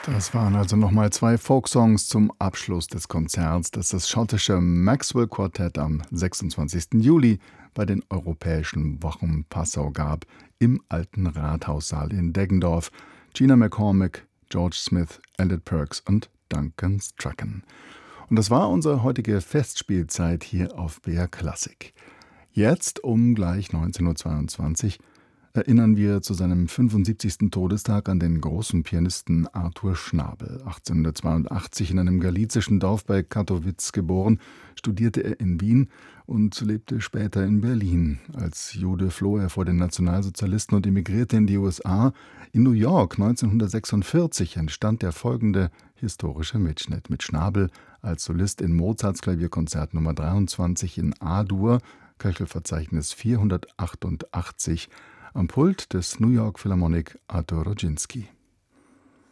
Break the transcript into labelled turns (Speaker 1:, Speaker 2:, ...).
Speaker 1: Das waren also nochmal zwei Folksongs zum Abschluss des Konzerts, das das schottische Maxwell Quartett am 26. Juli bei den Europäischen Wochen Passau gab, im alten Rathaussaal in Deggendorf. Gina McCormick, George Smith, Elliot Perks und Duncan Strachan. Und das war unsere heutige Festspielzeit hier auf BR Classic. Jetzt um gleich 19:22 Uhr erinnern wir zu seinem 75. Todestag an den großen Pianisten Arthur Schnabel. 1882 in einem galizischen Dorf bei Kattowitz geboren, studierte er in Wien und lebte später in Berlin. Als Jude floh er vor den Nationalsozialisten und emigrierte in die USA. In New York 1946 entstand der folgende historische Mitschnitt mit Schnabel als Solist in Mozarts Klavierkonzert Nummer 23 in A-Dur, Köchelverzeichnis 488, am Pult des New York Philharmonic Arthur Rodzinski.